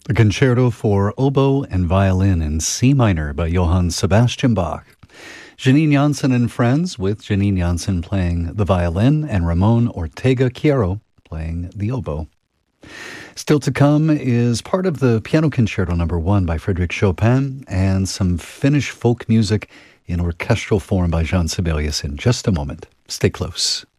The Concerto for Oboe and Violin in C minor by Johann Sebastian Bach. Janine Janssen and Friends, with Janine Janssen playing the violin and Ramon Ortega Chiaro playing the oboe. Still to come is part of the Piano Concerto No. 1 by Frédéric Chopin and some Finnish folk music in orchestral form by Jean Sibelius in just a moment. Stay close.